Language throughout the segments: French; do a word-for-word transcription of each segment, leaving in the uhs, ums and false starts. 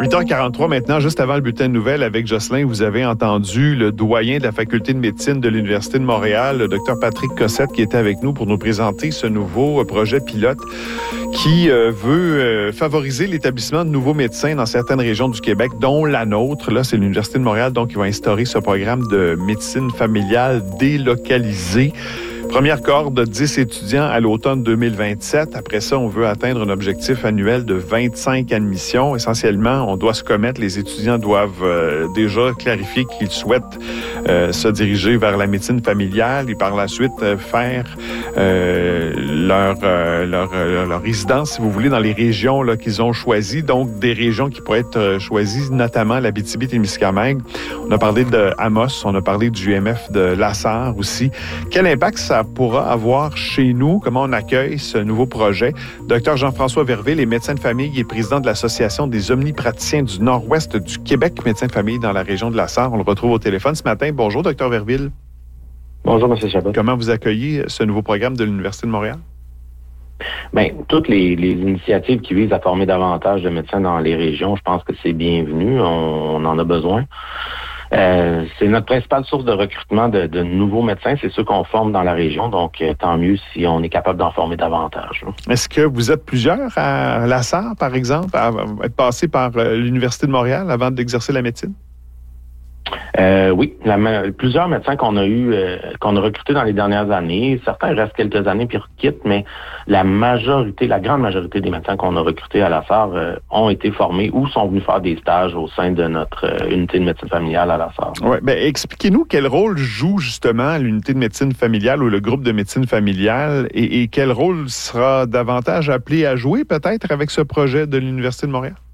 huit heures quarante-trois maintenant, juste avant le bulletin de nouvelles avec Jocelyn, vous avez entendu le doyen de la faculté de médecine de l'Université de Montréal, le docteur Patrick Cossette, qui était avec nous pour nous présenter ce nouveau projet pilote qui euh, veut euh, favoriser l'établissement de nouveaux médecins dans certaines régions du Québec, dont la nôtre. Là, c'est l'Université de Montréal, donc, qui va instaurer ce programme de médecine familiale délocalisée. Première cohorte de dix étudiants à l'automne deux mille vingt-sept. Après ça, on veut atteindre un objectif annuel de vingt-cinq admissions. Essentiellement, on doit se commettre. Les étudiants doivent euh, déjà clarifier qu'ils souhaitent euh, se diriger vers la médecine familiale et par la suite euh, faire euh, leur, euh, leur, euh, leur résidence, si vous voulez, dans les régions là, qu'ils ont choisies. Donc, des régions qui pourraient être euh, choisies, notamment l'Abitibi-Témiscamingue. On a parlé de Amos, on a parlé du U M F de Lassar aussi. Quel impact ça pourra avoir chez nous, comment on accueille ce nouveau projet? Docteur Jean-François Verville est médecin de famille et président de l'Association des omnipraticiens du Nord-Ouest du Québec, médecin de famille dans la région de Lassar. On le retrouve au téléphone ce matin. Bonjour, docteur Verville. Bonjour, M. Chabot. Comment vous accueillez ce nouveau programme de l'Université de Montréal? Bien, toutes les, les initiatives qui visent à former davantage de médecins dans les régions, je pense que c'est bienvenu. On, on en a besoin. Euh, c'est notre principale source de recrutement de, de nouveaux médecins. C'est ceux qu'on forme dans la région. Donc, euh, tant mieux si on est capable d'en former davantage. Là. Est-ce que vous êtes plusieurs à Lassar, par exemple, à être passé par l'Université de Montréal avant d'exercer la médecine? Euh, oui, la, plusieurs médecins qu'on a eu, euh, qu'on a recrutés dans les dernières années. Certains restent quelques années puis quittent, mais la majorité, la grande majorité des médecins qu'on a recrutés à Lassar euh, ont été formés ou sont venus faire des stages au sein de notre euh, unité de médecine familiale à Lassar. Oui, bien, expliquez-nous quel rôle joue justement l'unité de médecine familiale ou le groupe de médecine familiale et, et quel rôle sera davantage appelé à jouer peut-être avec ce projet de l'Université de Montréal?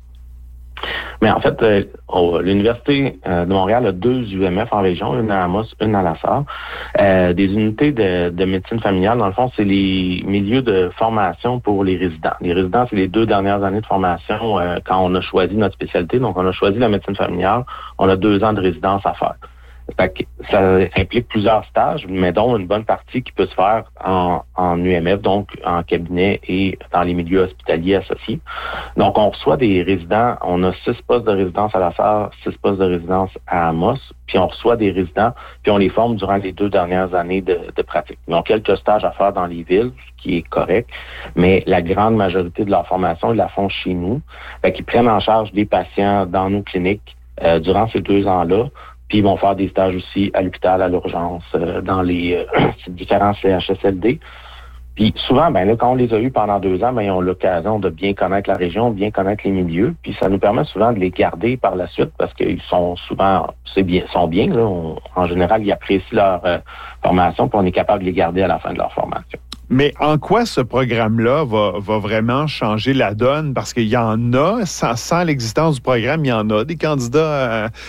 Mais en fait, euh, oh, l'Université euh, de Montréal a deux U M F en région, une à Amos, une à Lassar. Euh, des unités de, de médecine familiale, dans le fond, c'est les milieux de formation pour les résidents. Les résidents, c'est les deux dernières années de formation euh, quand on a choisi notre spécialité. Donc, on a choisi la médecine familiale. On a deux ans de résidence à faire. Fait que ça implique plusieurs stages, mais dont une bonne partie qui peut se faire en, en U M F, donc en cabinet et dans les milieux hospitaliers associés. Donc, on reçoit des résidents, on a six postes de résidence à Lassar, six postes de résidence à Amos, puis on reçoit des résidents, puis on les forme durant les deux dernières années de, de pratique. Ils ont quelques stages à faire dans les villes, ce qui est correct, mais la grande majorité de leur formation, ils la font chez nous. Fait qu'ils prennent en charge des patients dans nos cliniques euh, durant ces deux ans-là. Puis ils vont faire des stages aussi à l'hôpital, à l'urgence, euh, dans les euh, différents C H S L D. Puis souvent, ben là, quand on les a eus pendant deux ans, ben ils ont l'occasion de bien connaître la région, bien connaître les milieux. Puis ça nous permet souvent de les garder par la suite parce qu'ils sont souvent, c'est bien, sont bien. Là, on, en général, ils apprécient leur euh, formation, puis on est capable de les garder à la fin de leur formation. Mais en quoi ce programme-là va, va vraiment changer la donne? Parce qu'il y en a, sans, sans l'existence du programme, il y en a des candidats à,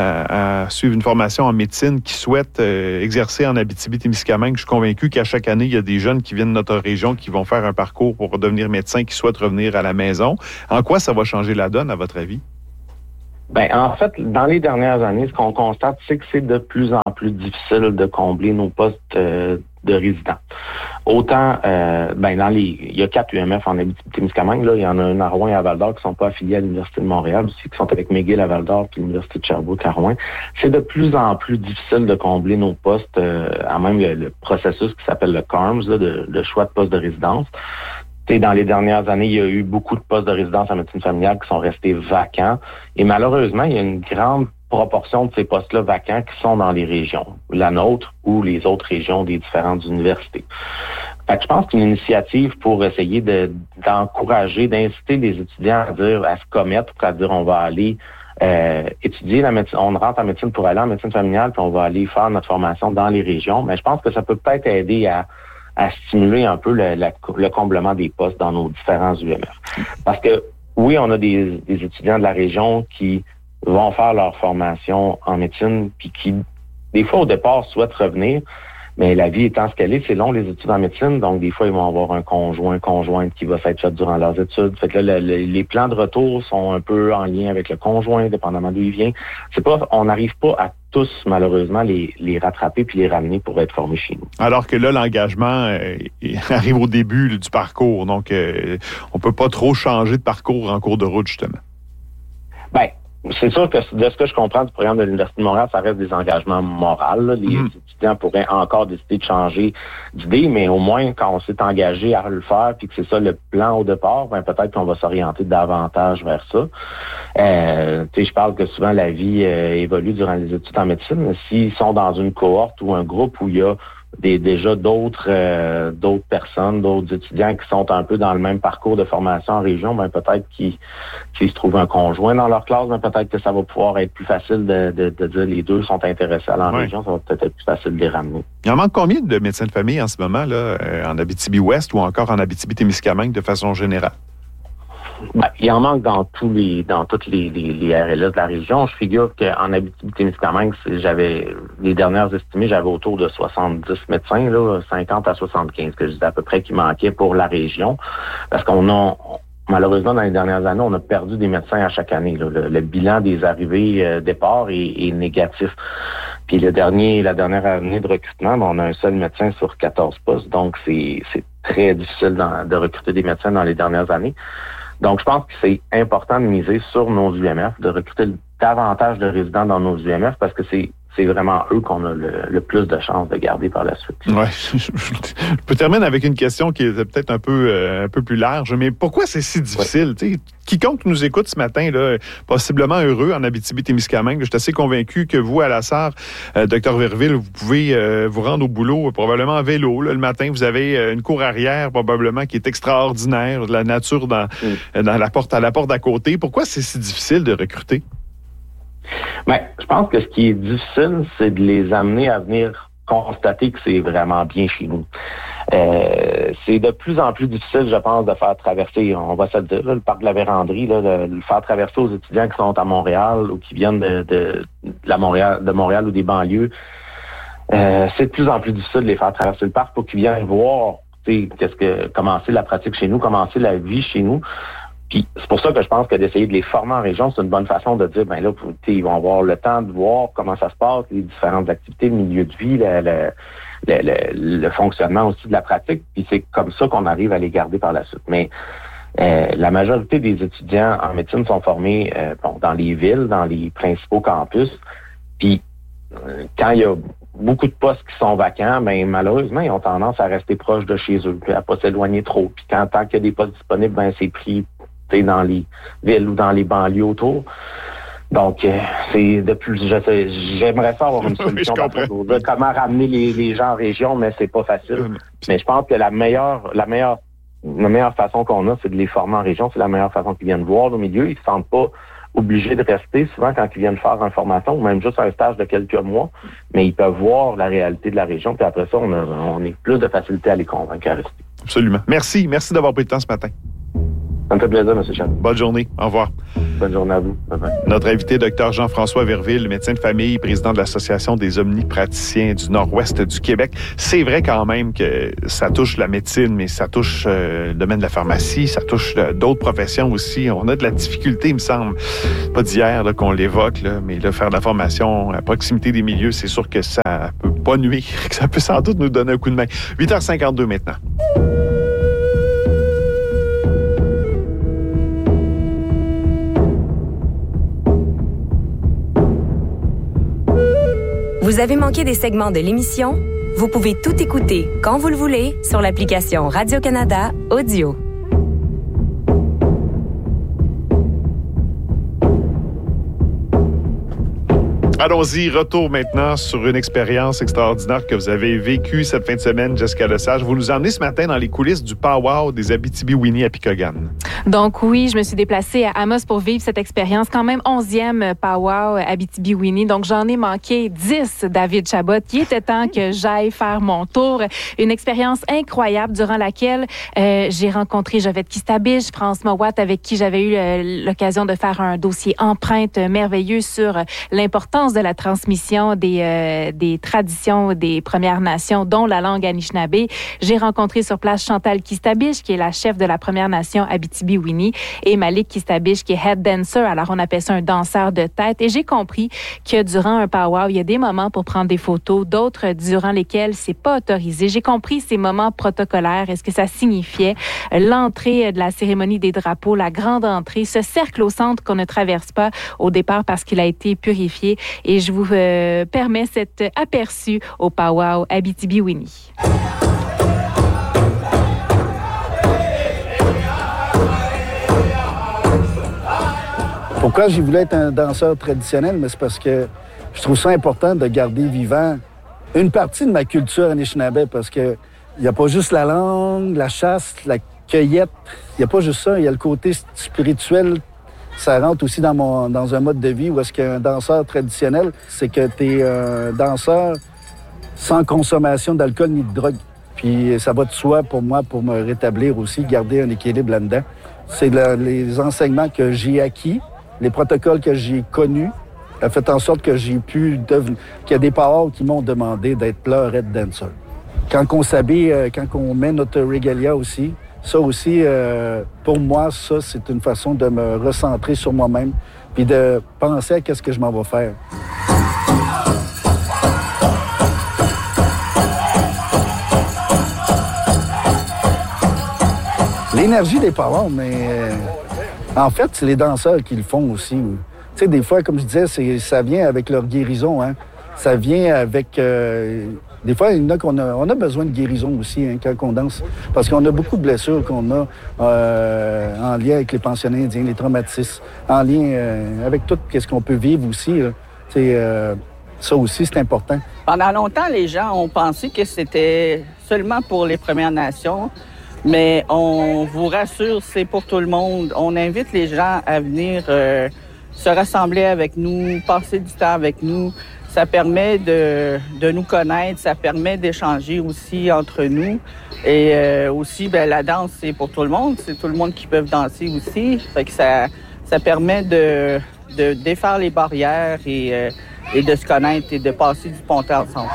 à, à suivre une formation en médecine qui souhaitent euh, exercer en Abitibi-Témiscamingue. Je suis convaincu qu'à chaque année, il y a des jeunes qui viennent de notre région qui vont faire un parcours pour devenir médecin, qui souhaitent revenir à la maison. En quoi ça va changer la donne, à votre avis? Ben, en fait, dans les dernières années, ce qu'on constate, c'est que c'est de plus en plus difficile de combler nos postes euh, de résidents. Autant, euh, ben, dans les, il y a quatre U M F en Abitibi-Témiscamingue, là, il y en a un à Rouen et à Val-d'Or qui sont pas affiliés à l'Université de Montréal, aussi, qui sont avec McGill à Val-d'Or puis l'Université de Sherbrooke à Rouen. C'est de plus en plus difficile de combler nos postes, euh, à même le, le processus qui s'appelle le C A R M S, là, de, de choix de poste de résidence. Et dans les dernières années, il y a eu beaucoup de postes de résidence en médecine familiale qui sont restés vacants. Et malheureusement, il y a une grande proportion de ces postes-là vacants qui sont dans les régions, la nôtre ou les autres régions des différentes universités. Fait que je pense qu'une initiative pour essayer de, d'encourager, d'inciter les étudiants à dire, à se commettre, à dire on va aller euh, étudier la médecine, on rentre en médecine pour aller en médecine familiale, puis on va aller faire notre formation dans les régions. Mais je pense que ça peut peut-être aider à à stimuler un peu le, la, le comblement des postes dans nos différents U M F. Parce que, oui, on a des, des étudiants de la région qui vont faire leur formation en médecine, puis qui, des fois, au départ, souhaitent revenir, mais la vie étant ce qu'elle est, c'est long, les études en médecine, donc des fois, ils vont avoir un conjoint, conjointe qui va s'être fait durant leurs études. Fait que là, le, le, les plans de retour sont un peu en lien avec le conjoint, dépendamment d'où il vient. C'est pas, on n'arrive pas à tous, malheureusement, les, les rattraper puis les ramener pour être formés chez nous. Alors que là, l'engagement euh, arrive au début là, du parcours, donc euh, on peut pas trop changer de parcours en cours de route, justement. Bien, c'est sûr que de ce que je comprends du programme de l'Université de Montréal, ça reste des engagements moraux. Là. Les mmh. étudiants pourraient encore décider de changer d'idée, mais au moins, quand on s'est engagé à le faire puis que c'est ça le plan au départ, ben peut-être qu'on va s'orienter davantage vers ça. Euh, tu sais, je parle que souvent la vie euh, évolue durant les études en médecine. Mais s'ils sont dans une cohorte ou un groupe où il y a Des, déjà d'autres euh, d'autres personnes, d'autres étudiants qui sont un peu dans le même parcours de formation en région, ben peut-être qu'ils, qu'ils se trouvent un conjoint dans leur classe, ben peut-être que ça va pouvoir être plus facile de, de, de dire les deux sont intéressés à la oui. région, ça va peut-être être plus facile de les ramener. Il en manque combien de médecins de famille en ce moment, là, en Abitibi-Ouest ou encore en Abitibi-Témiscamingue de façon générale? Ben, il en manque dans tous les dans toutes les, les, les R L S de la région. Je figure qu'en Abitibi-Témiscamingue, j'avais les dernières estimées, j'avais autour de soixante-dix médecins, là, cinquante à soixante-quinze que je disais à peu près qui manquaient pour la région. Parce qu'on a malheureusement, dans les dernières années, on a perdu des médecins à chaque année. Là. Le, le bilan des arrivées euh, départ est, est négatif. Puis le dernier, la dernière année de recrutement, ben, on a un seul médecin sur quatorze postes. Donc c'est, c'est très difficile dans, de recruter des médecins dans les dernières années. Donc, je pense que c'est important de miser sur nos U M F, de recruter davantage de résidents dans nos U M F parce que c'est c'est vraiment eux qu'on a le, le plus de chances de garder par la suite. Oui. Je peux terminer avec une question qui est peut-être un peu euh, un peu plus large, mais pourquoi c'est si difficile? Ouais. Quiconque nous écoute ce matin, là, possiblement heureux en Abitibi-Témiscamingue, je suis assez convaincu que vous, à la Sarre, euh, docteur Verville, vous pouvez euh, vous rendre au boulot, probablement en vélo. Là, le matin, vous avez euh, une cour arrière, probablement, qui est extraordinaire, de la nature dans, mm. dans la porte à la porte d'à côté. Pourquoi c'est si difficile de recruter? Bien, je pense que ce qui est difficile, c'est de les amener à venir constater que c'est vraiment bien chez nous. Euh, c'est de plus en plus difficile, je pense, de faire traverser, on va se le dire, là, le parc de la Vérandrie, là, de le faire traverser aux étudiants qui sont à Montréal ou qui viennent de, de, de, la Montréal, de Montréal ou des banlieues. Euh, c'est de plus en plus difficile de les faire traverser le parc pour qu'ils viennent voir qu'est-ce que commencer la pratique chez nous, commencer la vie chez nous. Puis c'est pour ça que je pense que d'essayer de les former en région, c'est une bonne façon de dire, ben là, ils vont avoir le temps de voir comment ça se passe, les différentes activités, le milieu de vie, le, le, le, le, le fonctionnement aussi de la pratique. Puis c'est comme ça qu'on arrive à les garder par la suite. Mais euh, la majorité des étudiants en médecine sont formés euh, bon, dans les villes, dans les principaux campus. Puis euh, quand il y a beaucoup de postes qui sont vacants, ben malheureusement, ils ont tendance à rester proches de chez eux, puis à pas s'éloigner trop. Puis quand tant qu'il y a des postes disponibles, ben c'est pris dans les villes ou dans les banlieues autour. Donc, euh, c'est de plus. Je sais, j'aimerais ça avoir une solution oui, de comment ramener les, les gens en région, mais c'est pas facile. Oui, mais je pense que la meilleure, la meilleure, la meilleure façon qu'on a, c'est de les former en région. C'est la meilleure façon qu'ils viennent voir nos milieux. Ils ne se sentent pas obligés de rester souvent quand ils viennent faire une formation ou même juste un stage de quelques mois, mais ils peuvent voir la réalité de la région. Puis après ça, on a, on a plus de facilité à les convaincre à rester. Absolument. Merci. Merci d'avoir pris le temps ce matin. Ça me fait plaisir, M. Chan. Bonne journée. Au revoir. Bonne journée à vous. Bye-bye. Notre invité, Dr Jean-François Verville, médecin de famille, président de l'Association des omnipraticiens du Nord-Ouest du Québec. C'est vrai quand même que ça touche la médecine, mais ça touche euh, le domaine de la pharmacie, ça touche euh, d'autres professions aussi. On a de la difficulté, il me semble. Pas d'hier là, qu'on l'évoque, là, mais là, faire de la formation à proximité des milieux, c'est sûr que ça peut pas nuire, que ça peut sans doute nous donner un coup de main. huit heures cinquante-deux maintenant. Vous avez manqué des segments de l'émission? Vous pouvez tout écouter quand vous le voulez sur l'application Radio-Canada Audio. Allons-y, retour maintenant sur une expérience extraordinaire que vous avez vécue cette fin de semaine, Jessica Lesage. Vous nous emmenez ce matin dans les coulisses du Pow-Wow des Abitibi-Winnie à Picogan. Donc oui, je me suis déplacée à Amos pour vivre cette expérience, quand même onzième Pow-Wow Abitibi-Winnie. Donc j'en ai manqué dix, David Chabot. Il était temps que j'aille faire mon tour. Une expérience incroyable durant laquelle euh, j'ai rencontré Jovette Kistabiche, France Mowat, avec qui j'avais eu euh, l'occasion de faire un dossier empreinte merveilleux sur l'importance l'importance de la transmission des, euh, des traditions des Premières Nations, dont la langue Anishinaabe. J'ai rencontré sur place Chantal Kistabiche, qui est la chef de la Première Nation Abitibi-Winnie, et Malik Kistabiche, qui est head dancer. Alors, on appelle ça un danseur de tête. Et j'ai compris que durant un powwow, il y a des moments pour prendre des photos, d'autres durant lesquels c'est pas autorisé. J'ai compris ces moments protocolaires et ce que ça signifiait. L'entrée de la cérémonie des drapeaux, la grande entrée, ce cercle au centre qu'on ne traverse pas au départ parce qu'il a été purifié. Et je vous euh, permets cet aperçu au powwow Abitibi-Winnie. Pourquoi j'ai voulu être un danseur traditionnel? Mais c'est parce que je trouve ça important de garder vivant une partie de ma culture Anishinaabe, parce que il n'y a pas juste la langue, la chasse, la cueillette. Il n'y a pas juste ça. Il y a le côté spirituel. Ça rentre aussi dans, mon, dans un mode de vie où est-ce qu'un danseur traditionnel, c'est que tu es un danseur sans consommation d'alcool ni de drogue. Puis ça va de soi pour moi, pour me rétablir aussi, garder un équilibre là-dedans. C'est le, les enseignements que j'ai acquis, les protocoles que j'ai connus, a fait en sorte que j'ai pu devenir... qu'il y a des powwows qui m'ont demandé d'être là, red dancer. Quand on s'habille, quand on met notre regalia aussi, ça aussi, euh, pour moi, ça, c'est une façon de me recentrer sur moi-même puis de penser à qu'est-ce que je m'en vais faire. L'énergie des powwows, mais euh, en fait, c'est les danseurs qui le font aussi. Tu sais, des fois, comme je disais, c'est, ça vient avec leur guérison, hein. Ça vient avec... Euh, des fois, il y en a qu'on a, on a besoin de guérison aussi, hein, quand on danse. Parce qu'on a beaucoup de blessures qu'on a euh, en lien avec les pensionnés indiens, les traumatismes, en lien euh, avec tout ce qu'on peut vivre aussi. Là. Euh, ça aussi, c'est important. Pendant longtemps, les gens ont pensé que c'était seulement pour les Premières Nations. Mais on vous rassure, c'est pour tout le monde. On invite les gens à venir euh, se rassembler avec nous, passer du temps avec nous. Ça permet de, de nous connaître, ça permet d'échanger aussi entre nous. Et euh, aussi, ben, la danse, c'est pour tout le monde. C'est tout le monde qui peut danser aussi. Fait que ça, ça permet de, de défaire les barrières et, euh, et de se connaître et de passer du bon temps ensemble.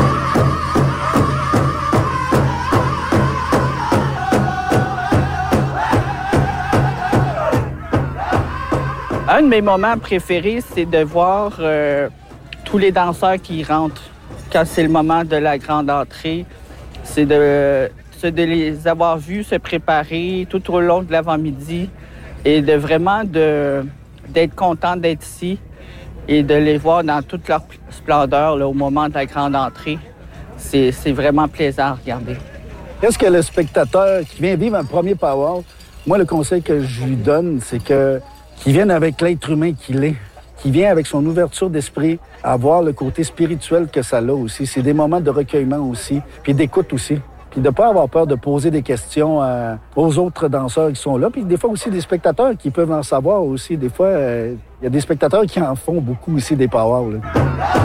Un de mes moments préférés, c'est de voir euh, tous les danseurs qui rentrent quand c'est le moment de la grande entrée. C'est de, c'est de les avoir vus se préparer tout au long de l'avant-midi et de vraiment de, d'être content d'être ici et de les voir dans toute leur splendeur là, au moment de la grande entrée. C'est, c'est vraiment plaisant à regarder. Qu'est-ce que le spectateur qui vient vivre un premier powwow, moi, le conseil que je lui donne, c'est que qu'il vienne avec l'être humain qu'il est, qu'il vient avec son ouverture d'esprit à voir le côté spirituel que ça a aussi. C'est des moments de recueillement aussi, puis d'écoute aussi. Puis de ne pas avoir peur de poser des questions euh, aux autres danseurs qui sont là. Puis des fois aussi des spectateurs qui peuvent en savoir aussi. Des fois, il euh, y a des spectateurs qui en font beaucoup aussi des powwows.